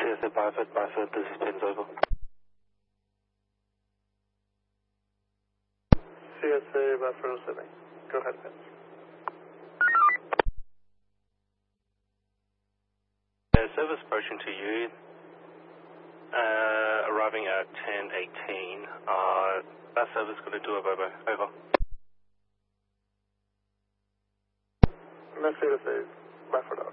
CSA Byford, this is Pins over. CSA Byford 07. Go ahead, Pins. Service approaching to you, arriving at 10:18. That service going to do a Bobo. Over. CSA Byford